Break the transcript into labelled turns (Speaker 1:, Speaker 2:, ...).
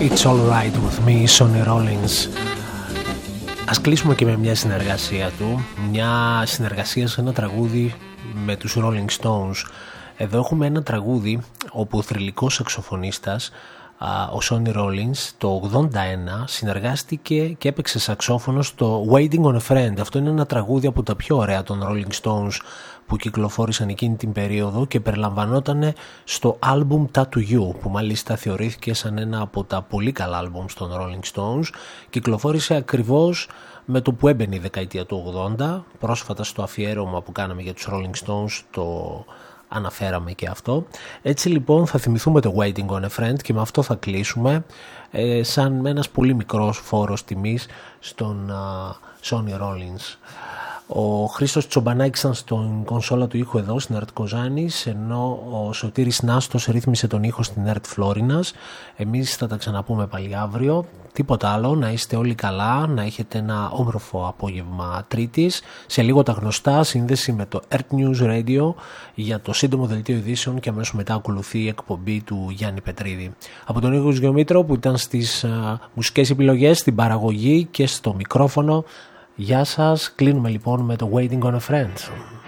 Speaker 1: It's Alright With Me, Sonny Rollins. Ας κλείσουμε και με μια συνεργασία του, μια συνεργασία σε ένα τραγούδι με τους Rolling Stones. Εδώ έχουμε ένα τραγούδι όπου ο θρυλικός σαξοφωνίστας, ο Sonny Rollins, το 81 συνεργάστηκε και έπαιξε σαξόφωνο στο Waiting on a Friend. Αυτό είναι ένα τραγούδι από τα πιο ωραία των Rolling Stones που κυκλοφόρησαν εκείνη την περίοδο και περιλαμβανόταν στο άλμπουμ Tattoo You, που μάλιστα θεωρήθηκε σαν ένα από τα πολύ καλά άλμπουμ των Rolling Stones. Κυκλοφόρησε ακριβώς με το που έμπαινε η δεκαετία του 80. Πρόσφατα στο αφιέρωμα που κάναμε για τους Rolling Stones το αναφέραμε και αυτό. Έτσι λοιπόν θα θυμηθούμε το Waiting on a Friend και με αυτό θα κλείσουμε, σαν ένας πολύ μικρός φόρος τιμής στον Sonny Rollins. Ο Χρήστος Τσομπανάκης ήταν στην κονσόλα του ήχου εδώ στην ΕΡΤ Κοζάνης, ενώ ο Σωτήρης Νάστος ρύθμισε τον ήχο στην ΕΡΤ Φλόρινας. Εμείς θα τα ξαναπούμε πάλι αύριο. Τίποτα άλλο, να είστε όλοι καλά, να έχετε ένα όμορφο απόγευμα Τρίτης. Σε λίγο τα γνωστά, σύνδεση με το ERT News Radio για το σύντομο δελτίο ειδήσεων και αμέσως μετά ακολουθεί η εκπομπή του Γιάννη Πετρίδη. Από τον Νίκο Γεωμήτρο που ήταν στις μουσικές επιλογές, στην παραγωγή και στο μικρόφωνο. Γεια σας, κλείνουμε λοιπόν με το Waiting on a Friend.